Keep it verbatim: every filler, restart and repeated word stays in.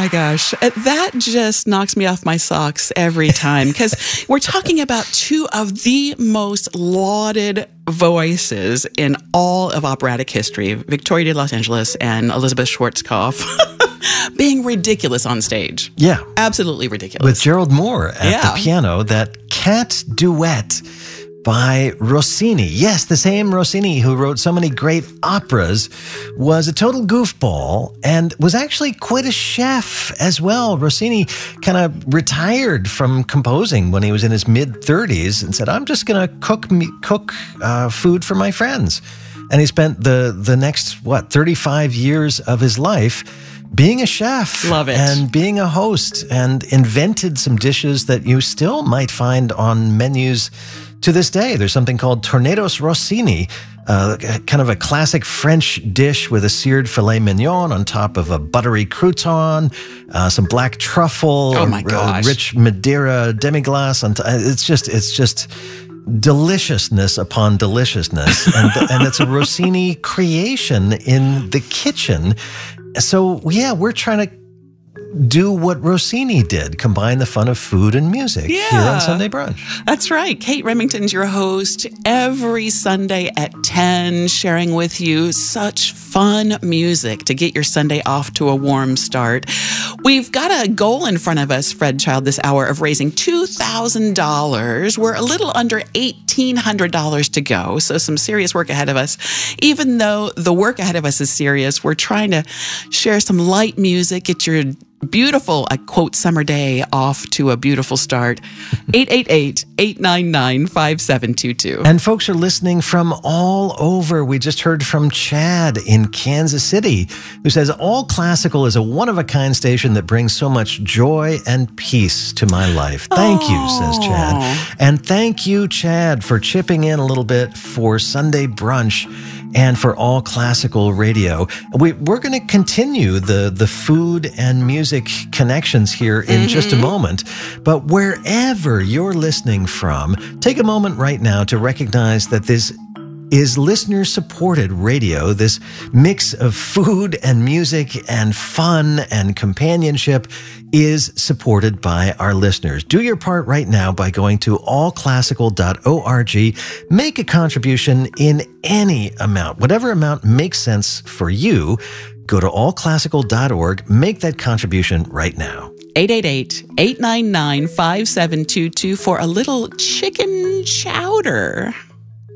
my gosh. Uh, That just knocks me off my socks every time because we're talking about two of the most lauded voices in all of operatic history, Victoria de Los Angeles and Elizabeth Schwarzkopf, being ridiculous on stage. Yeah. Absolutely ridiculous. With Gerald Moore at Yeah. the piano, that Cat Duet by Rossini. Yes, the same Rossini who wrote so many great operas was a total goofball and was actually quite a chef as well. Rossini kind of retired from composing when he was in his mid-thirties and said, I'm just going to cook me, cook uh, food for my friends. And he spent the, the next, what, thirty-five years of his life being a chef. Love it. And being a host, and invented some dishes that you still might find on menus to this day. There's something called Tornados Rossini, uh, kind of a classic French dish with a seared filet mignon on top of a buttery crouton, uh, some black truffle, Oh my uh, gosh. rich Madeira demi-glace. On t- it's just, it's just deliciousness upon deliciousness, and and it's a Rossini creation in the kitchen. So yeah, we're trying to do what Rossini did, combine the fun of food and music Yeah. here on Sunday Brunch. That's right. Kate Remington's your host every Sunday at ten, sharing with you such fun music to get your Sunday off to a warm start. We've got a goal in front of us, Fred Child, this hour of raising two thousand dollars. We're a little under eighteen hundred dollars to go, so some serious work ahead of us. Even though the work ahead of us is serious, we're trying to share some light music, get your beautiful, I quote, summer day off to a beautiful start. eight eight eight, eight nine nine, five seven two two. And folks are listening from all over. We just heard from Chad in Kansas City, who says, All Classical is a one-of-a-kind station that brings so much joy and peace to my life. Thank you, says Chad. And thank you, Chad, for chipping in a little bit for Sunday Brunch and for All Classical Radio. We, we're going to continue the, the food and music connections here in mm-hmm. just a moment. But wherever you're listening from, take a moment right now to recognize that this is listener-supported radio. This mix of food and music and fun and companionship is supported by our listeners. Do your part right now by going to all classical dot org. Make a contribution in any amount, whatever amount makes sense for you. Go to all classical dot org. Make that contribution right now. eight eight eight, eight nine nine, five seven two two for a little chicken chowder.